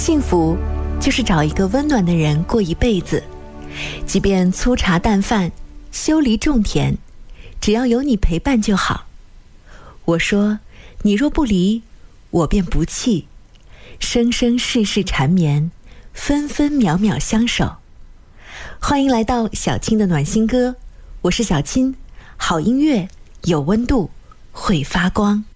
幸福就是找一个温暖的人过一辈子，即便粗茶淡饭，修篱种田，只要有你陪伴就好。我说，你若不离，我便不弃，生生世世缠绵，分分秒秒相守。欢迎来到小青的暖心歌，我是小青，好音乐有温度，会发光。